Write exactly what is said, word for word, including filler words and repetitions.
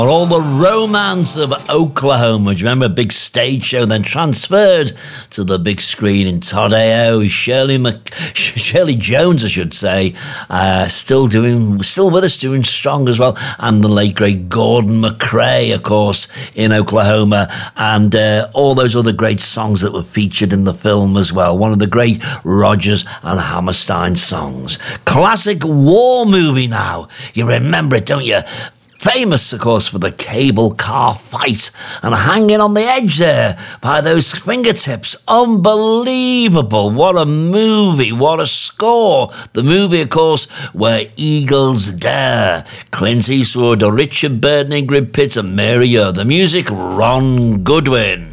All the romance of Oklahoma. Do you remember a big stage show, then transferred to the big screen in Todd A O? Shirley Mc... Shirley Jones, I should say, uh, still doing, still with us, doing strong as well. And the late great Gordon McCrae, of course, in Oklahoma, and uh, all those other great songs that were featured in the film as well. One of the great Rodgers and Hammerstein songs. Classic war movie now. You remember it, don't you? Famous, of course, for the cable car fight and hanging on the edge there by those fingertips. Unbelievable. What a movie. What a score. The movie, of course, where Eagles Dare. Clint Eastwood, Richard Burton, Ingrid Pitt and Mary O. The music, Ron Goodwin.